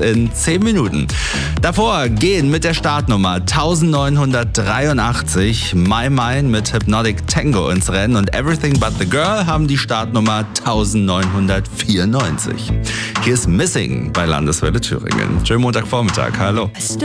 in 10 Minuten. Davor gehen mit der Startnummer 1983 My Mind mit Hypnotic Tango ins Rennen und Everything But The Girl haben die Startnummer 1994. Hier ist Missing bei Landeswelle Thüringen. Schönen Montagvormittag, hallo.